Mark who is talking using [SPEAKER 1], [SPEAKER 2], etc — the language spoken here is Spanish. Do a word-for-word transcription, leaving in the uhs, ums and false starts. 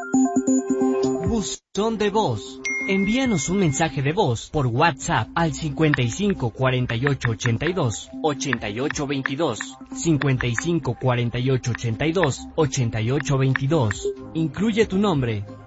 [SPEAKER 1] Buzón de voz. Envíanos un mensaje de voz por WhatsApp al cincuenta y cinco cuarenta y ocho ochenta y dos ochenta y ocho veintidós, cincuenta y cinco cuarenta y ocho ochenta y dos ochenta y ocho veintidós. Incluye tu nombre,